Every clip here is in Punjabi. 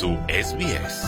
Puso SBS.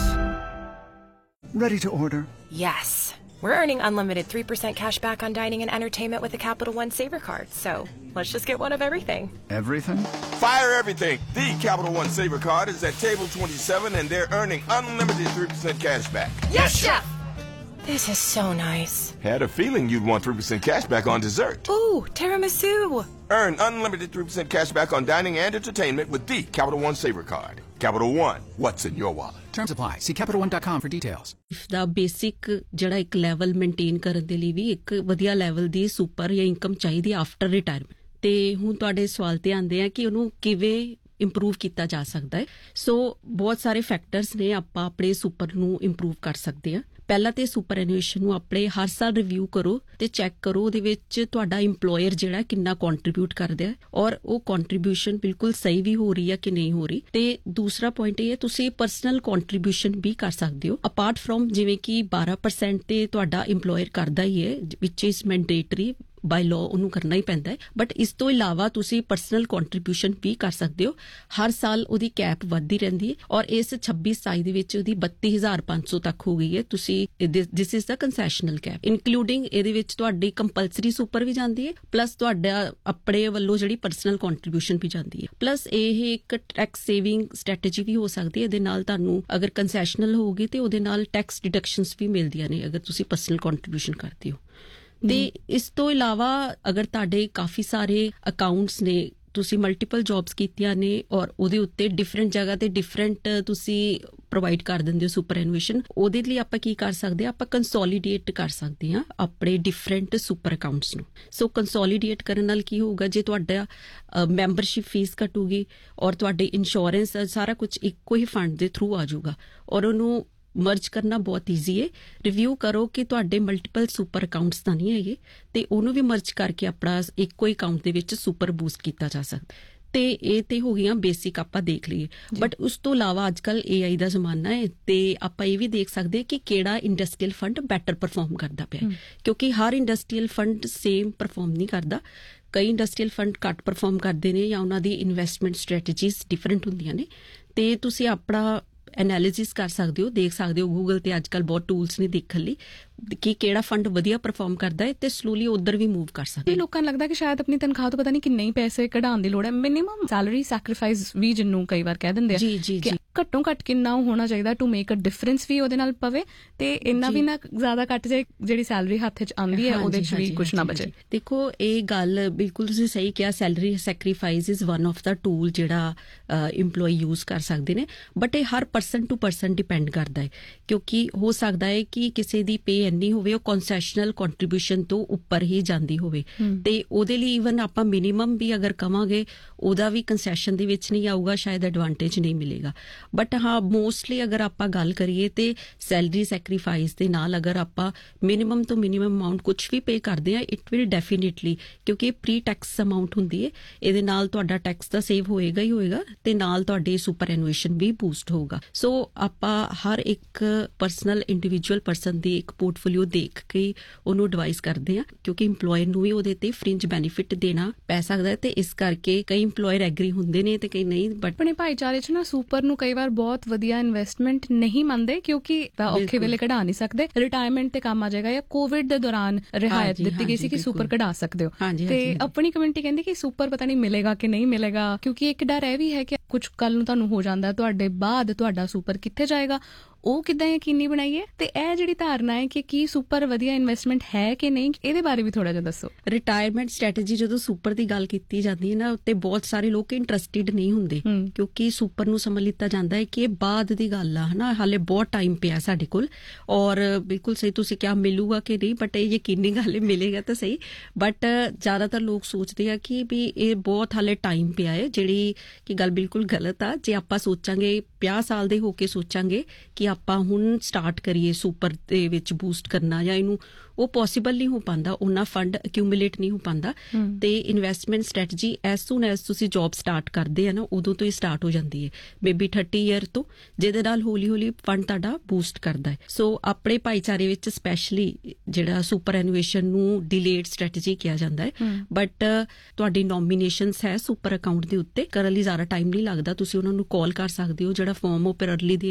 Ready to order? Yes. We're earning unlimited 3% cash back on dining and entertainment with the Capital One Saver card. So let's just get one of everything. Everything? Fire everything. The Capital One Saver card is at table 27 and they're earning unlimited 3% cash back. Yes, Chef! This is so nice. Had a feeling you'd want 3% cash back on dessert. Ooh, tiramisu. Earn unlimited 3% cash back on dining and entertainment with the Capital One Saver card. Capital One, what's in your wallet? Terms apply. See CapitalOne.com for details. The basic ਜਿਹੜਾ ਇੱਕ ਲੈਵਲ ਮੇਨਟੇਨ ਕਰਨ ਦੇ ਲਈ ਵੀ ਇੱਕ ਵਧੀਆ ਲੈਵਲ ਦੀ ਸੁਪਰ ਜਾਂ ਇਨਕਮ ਚਾਹੀਦੀ ਆਫਟਰ ਰਿਟਾਇਰਮੈਂਟ। ਤੇ ਹੁਣ ਤੁਹਾਡੇ ਸਵਾਲ ਤੇ ਆਉਂਦੇ ਆ ਕਿ ਉਹਨੂੰ ਕਿਵੇਂ ਇੰਪਰੂਵ ਕੀਤਾ ਜਾ ਸਕਦਾ ਹੈ। ਸੋ ਬਹੁਤ ਸਾਰੇ ਫੈਕਟਰਸ ਨੇ ਆਪਾਂ ਆਪਣੇ ਸੁਪਰ ਨੂੰ ਇੰਪਰੂਵ ਕਰ ਸਕਦੇ ਆ। ਪਹਿਲਾਂ ਤੇ ਸੁਪਰ ਐਨੂਏਸ਼ਨ ਨੂੰ ਆਪਣੇ ਹਰ ਸਾਲ ਰਿਵਿਊ ਕਰੋ ਤੇ ਚੈੱਕ ਕਰੋ ਉਹਦੇ ਵਿੱਚ ਤੁਹਾਡਾ ਇੰਪਲੋਇਰ ਜਿਹੜਾ ਕਿੰਨਾ ਕੰਟਰੀਬਿਊਟ ਕਰਦਾ ਹੈ ਔਰ ਉਹ ਕੰਟਰੀਬਿਊਸ਼ਨ ਬਿਲਕੁਲ ਸਹੀ ਵੀ ਹੋ ਰਹੀ ਹੈ ਕਿ ਨਹੀਂ ਹੋ ਰਹੀ। ਤੇ ਦੂਸਰਾ ਪੁਆਇੰਟ ਇਹ ਹੈ ਤੁਸੀਂ ਪਰਸਨਲ ਕੰਟਰੀਬਿਊਸ਼ਨ ਵੀ ਕਰ ਸਕਦੇ ਹੋ ਅਪਾਰਟ ਫਰੋਮ ਜਿਵੇਂ ਕਿ 12% ਤੇ ਤੁਹਾਡਾ ਇੰਪਲੋਇਰ ਕਰਦਾ ਹੀ ਹੈ ਵਿਚ ਇਜ਼ ਮੈਂਡੇਟਰੀ ਬਾਈ ਲਾਅ ਉਹਨੂੰ ਕਰਨਾ ਹੀ ਪੈਂਦਾ ਹੈ ਬਟ ਇਸ ਤੋਂ ਇਲਾਵਾ ਤੁਸੀਂ ਪਰਸਨਲ ਕੰਟਰੀਬਿਊਸ਼ਨ ਵੀ ਕਰ ਸਕਦੇ ਹੋ। ਹਰ ਸਾਲ ਉਹਦੀ ਕੈਪ ਵੱਧਦੀ ਰਹਿੰਦੀ ਹੈ ਔਰ ਇਸ 26-27 ਦੇ ਵਿੱਚ ਉਹਦੀ 32,500 ਤੱਕ ਹੋ ਗਈ ਹੈ। ਤੁਸੀਂ this is the ਕੰਸੈਸ਼ਨਲ cap including ਇਹਦੇ ਵਿੱਚ ਤੁਹਾਡੀ ਕੰਪਲਸਰੀ ਸੁਪਰ ਵੀ ਜਾਂਦੀ ਹੈ ਪਲੱਸ ਤੁਹਾਡਾ ਆਪਣੇ ਵੱਲੋਂ ਜਿਹੜੀ ਪਰਸਨਲ ਕੰਟਰੀਬਿਊਸ਼ਨ ਵੀ ਜਾਂਦੀ ਹੈ ਪਲੱਸ ਇਹ ਇੱਕ ਟੈਕਸ ਸੇਵਿੰਗ ਸਟ੍ਰੈਟਜੀ ਵੀ ਹੋ ਸਕਦੀ ਹੈ। ਇਹਦੇ ਨਾਲ ਤੁਹਾਨੂੰ ਅਗਰ ਕੰਸੈਸ਼ਨਲ ਹੋਊਗੀ ਤੇ ਉਹਦੇ ਨਾਲ ਟੈਕਸ ਡਿਡਕਸ਼ਨਸ ਵੀ ਮਿਲਦੀਆਂ ਨੇ ਅਗਰ ਤੁਸੀਂ ਪਰਸਨਲ ਕੰਟਰੀਬਿਊਸ਼ਨ ਕਰਦੇ ਹੋ। ਤੇ ਇਸ ਤੋਂ ਇਲਾਵਾ ਅਗਰ ਤੁਹਾਡੇ ਕਾਫੀ ਸਾਰੇ ਅਕਾਊਂਟਸ ਨੇ ਤੁਸੀਂ ਮਲਟੀਪਲ ਜੌਬਸ ਕੀਤੀਆਂ ਨੇ ਔਰ ਉਹਦੇ ਉੱਤੇ ਡਿਫਰੈਂਟ ਜਗ੍ਹਾ ਤੇ ਡਿਫਰੈਂਟ ਤੁਸੀਂ ਪ੍ਰੋਵਾਈਡ ਕਰ ਦਿੰਦੇ ਹੋ ਸੁਪਰ ਐਨੂਏਸ਼ਨ ਉਹਦੇ ਲਈ ਆਪਾਂ ਕੀ ਕਰ ਸਕਦੇ ਹਾਂ ਆਪਾਂ ਕੰਸੋਲੀਡੇਟ ਕਰ ਸਕਦੇ ਹਾਂ ਆਪਣੇ ਡਿਫਰੈਂਟ ਸੁਪਰ ਅਕਾਊਂਟਸ ਨੂੰ। ਸੋ ਕੰਸੋਲੀਡੇਟ ਕਰਨ ਨਾਲ ਕੀ ਹੋਊਗਾ ਜੇ ਤੁਹਾਡਾ ਮੈਂਬਰਸ਼ਿਪ ਫੀਸ ਘਟੂਗੀ ਔਰ ਤੁਹਾਡੇ ਇੰਸ਼ੋਰੈਂਸ ਸਾਰਾ ਕੁਝ ਇੱਕੋ ਹੀ ਫੰਡ ਦੇ ਥਰੂ ਆ ਜਾਊਗਾ ਔਰ ਉਹਨੂੰ ਮਰਜ ਕਰਨਾ ਬਹੁਤ ਈਜ਼ੀ ਹੈ। ਰਿਵਿਊ ਕਰੋ ਕਿ ਤੁਹਾਡੇ ਮਲਟੀਪਲ ਸੁਪਰ ਅਕਾਊਂਟਸ ਤਾਂ ਨਹੀਂ ਹੈਗੇ ਤੇ ਉਹਨੂੰ ਵੀ ਮਰਜ ਕਰਕੇ ਆਪਣਾ ਇੱਕੋ ਹੀ ਅਕਾਊਂਟ ਦੇ ਵਿੱਚ ਸੁਪਰ ਬੂਸਟ ਕੀਤਾ ਜਾ ਸਕਦਾ। ਤੇ ਇਹ ਤੇ ਹੋ ਗਈਆਂ ਬੇਸਿਕ ਆਪਾਂ ਦੇਖ ਲਈਏ ਬਟ ਉਸ ਤੋਂ ਇਲਾਵਾ ਅੱਜ ਕੱਲ AI ਦਾ ਜ਼ਮਾਨਾ ਹੈ ਤੇ ਆਪਾਂ ਇਹ ਵੀ ਦੇਖ ਸਕਦੇ ਕਿ ਕਿਹੜਾ ਇੰਡਸਟਰੀਅਲ ਫੰਡ ਬੈਟਰ ਪਰਫਾਰਮ ਕਰਦਾ ਪਿਆ ਕਿਉਂਕਿ ਹਰ ਇੰਡਸਟਰੀਅਲ ਫੰਡ ਸੇਮ ਪਰਫਾਰਮ ਨਹੀਂ ਕਰਦਾ। ਕਈ ਇੰਡਸਟਰੀਅਲ ਫੰਡ ਘੱਟ ਪਰਫਾਰਮ ਕਰਦੇ ਨੇ ਜਾਂ ਉਹਨਾਂ ਦੀ ਇਨਵੈਸਟਮੈਂਟ ਸਟ੍ਰੈਟਜੀਜ਼ ਡਿਫਰੈਂਟ ਹੁੰਦੀਆਂ ਨੇ ਤੇ ਤੁਸੀਂ ਆਪਣਾ ਐਨਾਲਿਸਿਸ ਕਰ ਸਕਦੇ ਹੋ ਦੇਖ ਸਕਦੇ ਹੋ ਗੂਗਲ ਤੇ ਅੱਜ ਕੱਲ ਬਹੁਤ ਟੂਲਸ ਨੇ ਦੇਖਣ ਲਈ ਕਿ ਕਿਹੜਾ ਫੰਡ ਵਧੀਆ ਪਰਫਾਰਮ ਕਰਦਾ ਹੈ ਤੇ ਸਲੋਲੀ ਉਧਰ ਵੀ ਮੂਵ ਕਰ ਸਕਦੇ। ਲੋਕਾਂ ਨੂੰ ਲੱਗਦਾ ਕਿ ਸ਼ਾਇਦ ਆਪਣੀ ਤਨਖਾਹ ਤੋਂ ਪਤਾ ਨਹੀਂ ਕਿੰਨੇ ਹੀ ਪੈਸੇ ਕਢਾਉਣ ਦੀ ਲੋੜ ਹੈ ਮਿਨੀਮਮ ਸੈਲਰੀ ਸੈਕਰੀਫਾਈਸ ਵੀ ਜਿਹਨੂੰ ਕਈ ਵਾਰ ਕਹਿ ਦਿੰਦੇ ਆ ਜੀ ਘੱਟੋ ਘੱਟ ਕਿੰਨਾ ਹੋਣਾ ਚਾਹੀਦਾ ਟੂ ਮੇਕ ਅ ਡਿਫਰੈਂਸ ਵੀ ਉਹਦੇ ਨਾਲ ਪਵੇ ਤੇ ਇੰਨਾ ਵੀ ਨਾ ਜ਼ਿਆਦਾ ਘੱਟ ਜਾਏ ਜਿਹੜੀ ਸੈਲਰੀ ਹੱਥ 'ਚ ਆਉਂਦੀ ਹੈ ਉਹਦੇ 'ਚ ਵੀ ਕੁਛ ਨਾ ਬਚੇ। ਦੇਖੋ ਇਹ ਗੱਲ ਬਿਲਕੁਲ ਤੁਸੀਂ ਸਹੀ ਕਿਹਾ salary sacrifice is one of the tool ਜਿਹੜਾ ਇੰਪਲੋਈ ਯੂਜ਼ ਕਰ ਸਕਦੇ ਨੇ ਬਟ ਇਹ ਹਰ ਪਰਸਨ ਟੂ ਪਰਸਨ ਡਿਪੈਂਡ ਕਰਦਾ ਹੈ ਕਿਉਂਕਿ ਹੋ ਸਕਦਾ ਹੈ ਕਿ ਕਿਸੇ ਦੀ ਪੇ ਇੰਨੀ ਹੋਵੇ ਉਹ ਕਨਸੈਸ਼ਨਲ ਕੰਟਰੀਬਿਊਸ਼ਨ ਤੋਂ ਉੱਪਰ ਹੀ ਜਾਂਦੀ ਹੋਵੇ ਤੇ ਉਹਦੇ ਲਈ ਈਵਨ ਆਪਾਂ ਮਿਨੀਮਮ ਵੀ ਅਗਰ ਕਵਾਂਗੇ ਉਹਦਾ ਵੀ ਕੰਸੈਸ਼ਨ ਦੇ ਵਿੱਚ ਨਹੀਂ ਆਊਗਾ ਸ਼ਾਇਦ ਐਡਵਾਂਟੇਜ ਨਹੀਂ ਮਿਲੇਗਾ ਬਟ ਹਾਂ ਮੋਸਟਲੀ ਅਗਰ ਆਪਾਂ ਗੱਲ ਕਰੀਏ ਤੇ ਸੈਲਰੀ ਸੈਕਰੀਫਾਈਸ ਦੇ ਨਾਲ ਅਗਰ ਆਪਾਂ ਮਿਨੀਮਮ ਤੋਂ ਮਿਨੀਮਮ ਅਮਾਉਂਟ ਕੁਝ ਵੀ ਪੇ ਕਰਦੇ ਆ ਇਟ ਵਿਲ ਡੈਫੀਨੇਟਲੀ ਕਿਉਂਕਿ ਪ੍ਰੀ ਟੈਕਸ ਅਮਾਉਂਟ ਹੁੰਦੀ ਹੈ ਇਹਦੇ ਨਾਲ ਤੁਹਾਡਾ ਟੈਕਸ ਤਾਂ ਸੇਵ ਹੋਏਗਾ ਹੀ ਹੋਏਗਾ ਤੇ ਨਾਲ ਤੁਹਾਡੇ ਸੁਪਰ ਐਨੂਏਸ਼ਨ ਵੀ ਬੂਸਟ ਹੋਊਗਾ। ਸੋ ਆਪਾਂ ਹਰ ਇੱਕ ਪਰਸਨਲ ਇੰਡੀਵਿਜੂਅਲ ਪਰਸਨ ਦੀ ਇੱਕ ਪੋਰਟਫੋਲੀਓ ਦੇਖ ਕੇ ਉਹਨੂੰ ਐਡਵਾਈਸ ਕਰਦੇ ਆ ਕਿਉਂਕਿ ਇੰਪਲੋਇਰ ਨੂੰ ਵੀ ਉਹਦੇ ਤੇ ਫ੍ਰਿੰਜ ਬੈਨੀਫਿਟ ਦੇਣਾ ਪੈ ਸਕਦਾ ਹੈ ਤੇ ਇਸ ਕਰਕੇ ਕਈ ਇੰਪਲੋਇਰ ਐਗਰੀ ਹੁੰਦੇ ਨੇ ਤੇ ਕਈ ਨਹੀਂ ਬਟ ਆਪਣੇ ਭਾਈਚਾਰੇ 'ਚ ਨਾ ਸੁਪਰ ਨੂੰ ਕਈ ਵਾਰ ਬਹੁਤ ਵਧੀਆ ਇਨਵੈਸਟਮੈਂਟ ਨਹੀਂ ਮੰਨਦੇ ਕਿਉਂਕਿ ਔਖੇ ਵੇਲੇ ਕਢਾ ਨਹੀਂ ਸਕਦੇ ਰਿਟਾਇਰਮੈਂਟ ਤੇ ਕੰਮ ਆ ਜਾਏਗਾ ਜਾਂ ਕੋਵਿਡ ਦੇ ਦੌਰਾਨ ਰਿਆਇਤ ਦਿੱਤੀ ਗਈ ਸੀ ਕਿ ਸੁਪਰ ਕਢਾ ਸਕਦੇ ਹੋ ਤੇ ਆਪਣੀ ਕਮਿਊਨਿਟੀ ਕਹਿੰਦੀ ਕਿ ਸੁਪਰ ਪਤਾ ਨਹੀਂ ਮਿਲੇਗਾ ਕਿ ਨਹੀਂ ਮਿਲੇਗਾ ਕਿਉਂਕਿ ਇੱਕ ਡਰ ਇਹ ਵੀ ਹੈ ਕਿ ਕੁਝ ਕੱਲ ਨੂੰ ਤੁਹਾਨੂੰ ਹੋ ਜਾਂਦਾ ਤੁਹਾਡੇ ਬਾਅਦ ਤੁਹਾਡਾ ਸੁਪਰ ਕਿੱਥੇ ਜਾਏਗਾ ਉਹ ਕਿੱਦਾਂ ਯਕੀਨੀ ਬਣਾਈਏ ਤੇ ਇਹ ਜਿਹੜੀ ਧਾਰਨਾ ਹੈ ਕਿ ਕੀ ਸੁਪਰ ਵਧੀਆ ਇਨਵੈਸਟਮੈਂਟ ਹੈ ਕਿ ਨਹੀਂ ਇਹਦੇ ਬਾਰੇ ਵੀ ਥੋੜਾ ਜਿਹਾ ਦੱਸੋ। ਰਿਟਾਇਰਮੈਂਟ ਸਟ੍ਰੈਟਜੀ ਜਦੋਂ ਸੁਪਰ ਦੀ ਗੱਲ ਕੀਤੀ ਜਾਂਦੀ ਹੈ ਨਾ ਉੱਤੇ ਬਹੁਤ ਸਾਰੇ ਲੋਕ ਇੰਟਰਸਟਿਡ ਨਹੀਂ ਹੁੰਦੇ ਕਿਉਂਕਿ ਸੁਪਰ ਨੂੰ ਸਮਝ ਲਿੱਤਾ ਜਾਂਦਾ ਹੈ ਕਿ ਇਹ ਬਾਅਦ ਦੀ ਗੱਲ ਆ ਹਨਾ ਹਾਲੇ ਬਹੁਤ ਟਾਈਮ ਪਿਆ ਸਾਡੇ ਕੋਲ ਔਰ ਬਿਲਕੁਲ ਸਹੀ ਤੁਸੀਂ ਕਿਹਾ ਮਿਲੂਗਾ ਕਿ ਨਹੀਂ ਬਟ ਇਹ ਯਕੀਨੀ ਗੱਲ ਹੈ ਮਿਲੇਗਾ ਤਾਂ ਸਹੀ ਬਟ ਜ਼ਿਆਦਾਤਰ ਲੋਕ ਸੋਚਦੇ ਆ ਕਿ ਵੀ ਇਹ ਬਹੁਤ ਹਾਲੇ ਟਾਈਮ ਪਿਆ ਹੈ ਜਿਹੜੀ ਕਿ ਗੱਲ ਬਿਲਕੁਲ ਗਲਤ ਆ। ਜੇ ਆਪਾਂ ਸੋਚਾਂਗੇ 50 ਸਾਲ ਦੇ ਹੋ ਕੇ ਸੋਚਾਂਗੇ ਕਿ ਆਪਾਂ ਹੁਣ ਸਟਾਰਟ ਕਰੀਏ ਸੁਪਰ ਦੇ ਵਿੱਚ ਬੂਸਟ ਕਰਨਾ ਜਾਂ ਇਹਨੂੰ ਉਹ ਪੋਸੀਬਲ ਨਹੀਂ ਹੋ ਪਾਉਂਦਾ ਉਹਨਾਂ ਫੰਡ ਅਕਿਊਮੂਲੇਟ ਨਹੀਂ ਹੋ ਪਾਉਂਦਾ ਤੇ investment strategy as soon as ਤੁਸੀਂ ਜੌਬ ਸਟਾਰਟ ਕਰਦੇ ਆ ਨਾ ਉਦੋਂ ਤੋਂ ਹੀ ਸਟਾਰਟ ਹੋ ਜਾਂਦੀ ਹੈ ਮੇਬੀ 30 ਈਅਰ ਤੋਂ ਜਿਹਦੇ ਨਾਲ ਹੌਲੀ ਹੌਲੀ ਫੰਡ ਤੁਹਾਡਾ ਬੂਸਟ ਕਰਦਾ ਹੈ। ਸੋ ਆਪਣੇ ਭਾਈਚਾਰੇ ਵਿੱਚ ਸਪੈਸ਼ਲੀ ਜਿਹੜਾ ਸੁਪਰ ਐਨੂਏਸ਼ਨ ਨੂੰ ਡਿਲੇਡ ਸਟ੍ਰੈਟਜੀ ਕਿਹਾ ਜਾਂਦਾ ਹੈ ਬਟ ਤੁਹਾਡੀ ਨੋਮੀਨੇਸ਼ਨਸ ਹੈ ਸੁਪਰ ਅਕਾਊਂਟ ਦੇ ਉੱਤੇ ਕਰਨ ਲਈ ਜ਼ਿਆਦਾ ਟਾਈਮ ਨਹੀਂ ਲੱਗਦਾ ਤੁਸੀਂ ਉਹਨਾਂ ਨੂੰ ਕਾਲ ਕਰ ਸਕਦੇ ਹੋ ਜਿਹੜਾ ਫਾਰਮ ਉਹ ਪਰ ਅਰਲੀ